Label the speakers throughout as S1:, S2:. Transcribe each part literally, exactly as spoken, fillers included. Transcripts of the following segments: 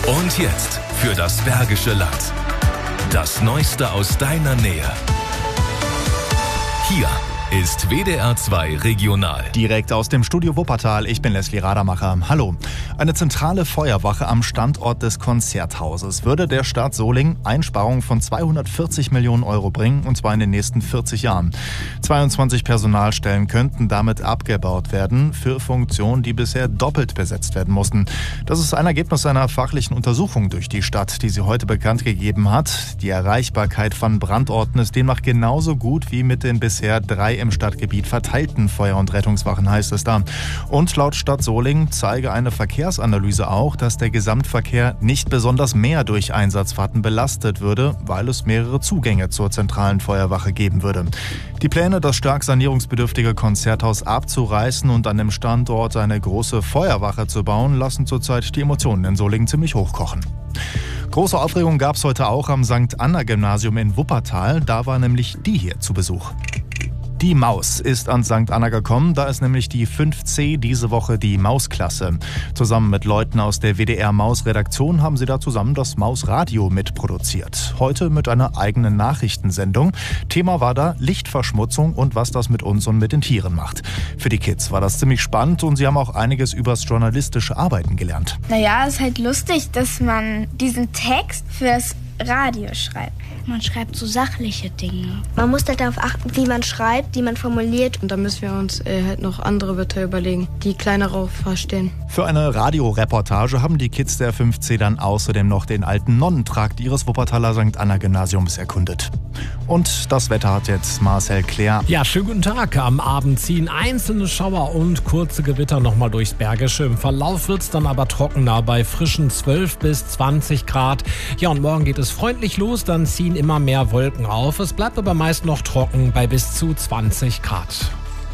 S1: Und jetzt für das Bergische Land. Das Neueste aus deiner Nähe. Hier ist W D R zwei Regional.
S2: Direkt aus dem Studio Wuppertal, ich bin Leslie Radermacher. Hallo. Eine zentrale Feuerwache am Standort des Konzerthauses würde der Stadt Solingen Einsparungen von zweihundertvierzig Millionen Euro bringen, und zwar in den nächsten vierzig Jahren. zweiundzwanzig Personalstellen könnten damit abgebaut werden für Funktionen, die bisher doppelt besetzt werden mussten. Das ist ein Ergebnis einer fachlichen Untersuchung durch die Stadt, die sie heute bekannt gegeben hat. Die Erreichbarkeit von Brandorten ist demnach genauso gut wie mit den bisher drei im Stadtgebiet verteilten Feuer- und Rettungswachen, heißt es da. Und laut Stadt Solingen zeige eine Verkehrsanalyse auch, dass der Gesamtverkehr nicht besonders mehr durch Einsatzfahrten belastet würde, weil es mehrere Zugänge zur zentralen Feuerwache geben würde. Die Pläne, das stark sanierungsbedürftige Konzerthaus abzureißen und an dem Standort eine große Feuerwache zu bauen, lassen zurzeit die Emotionen in Solingen ziemlich hochkochen. Große Aufregung gab es heute auch am Sankt Anna Gymnasium in Wuppertal. Da war nämlich die hier zu Besuch. Die Maus ist an Sankt Anna gekommen, da ist nämlich die fünf C diese Woche die Mausklasse. Zusammen mit Leuten aus der W D R-Maus-Redaktion haben sie da zusammen das Mausradio mitproduziert. Heute mit einer eigenen Nachrichtensendung. Thema war da Lichtverschmutzung und was das mit uns und mit den Tieren macht. Für die Kids war das ziemlich spannend und sie haben auch einiges übers journalistische Arbeiten gelernt.
S3: Naja, es ist halt lustig, dass man diesen Text fürs Radio schreibt.
S4: Man schreibt so sachliche Dinge.
S5: Man muss halt darauf achten, wie man schreibt, wie man formuliert.
S6: Und da müssen wir uns äh, halt noch andere Wörter überlegen, die kleinere verstehen.
S2: Für eine Radioreportage haben die Kids der fünf C dann außerdem noch den alten Nonnentrakt ihres Wuppertaler Sankt Anna Gymnasiums erkundet. Und das Wetter hat jetzt Marcel Claire.
S7: Ja, schönen guten Tag. Am Abend ziehen einzelne Schauer und kurze Gewitter nochmal durchs Bergische. Im Verlauf wird es dann aber trockener bei frischen zwölf bis zwanzig Grad. Ja, und morgen geht es freundlich los, dann ziehen immer mehr Wolken auf. Es bleibt aber meist noch trocken bei bis zu zwanzig Grad.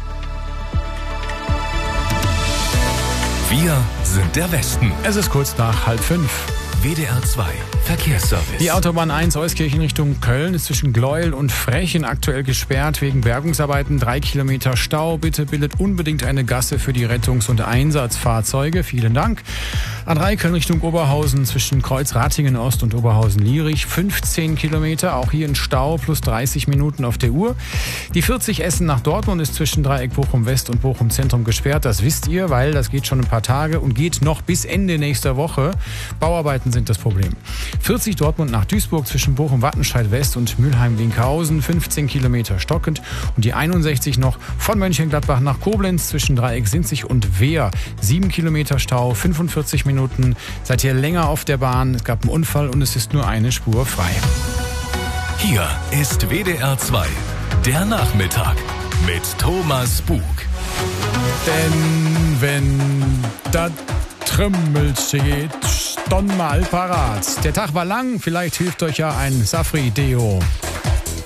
S1: Wir sind der Westen.
S8: Es ist kurz nach halb fünf.
S1: W D R zwei Verkehrsservice.
S8: Die Autobahn eins Euskirchen Richtung Köln ist zwischen Gleuel und Frechen aktuell gesperrt wegen Bergungsarbeiten. Drei Kilometer Stau. Bitte bildet unbedingt eine Gasse für die Rettungs- und Einsatzfahrzeuge. Vielen Dank. A drei Köln Richtung Oberhausen zwischen Kreuz-Ratingen Ost und Oberhausen-Lierich. fünfzehn Kilometer. Auch hier ein Stau plus dreißig Minuten auf der Uhr. Die vierzig Essen nach Dortmund ist zwischen Dreieck Bochum West und Bochum Zentrum gesperrt. Das wisst ihr, weil das geht schon ein paar Tage und geht noch bis Ende nächster Woche. Bauarbeiten sind das Problem. vierzig Dortmund nach Duisburg zwischen Bochum-Wattenscheid West und Mülheim-Winkhausen, fünfzehn Kilometer stockend. Und die einundsechzig noch von Mönchengladbach nach Koblenz zwischen Dreieck Sinzig und Wehr, sieben Kilometer Stau, fünfundvierzig Minuten. Seid ihr länger auf der Bahn? Es gab einen Unfall und es ist nur eine Spur frei.
S1: Hier ist W D R zwei, der Nachmittag mit Thomas Bug.
S8: Denn wenn das Trümmelchen geht, dann mal parat. Der Tag war lang, vielleicht hilft euch ja ein Safri-Deo.